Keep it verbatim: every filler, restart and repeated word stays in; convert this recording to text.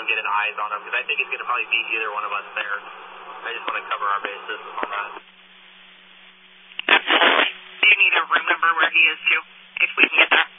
him, getting eyes on him, because I think he's going to probably beat either one of us there. I just want to cover our bases on that. Absolutely. Do you need a room number where he is, too, if we can get there?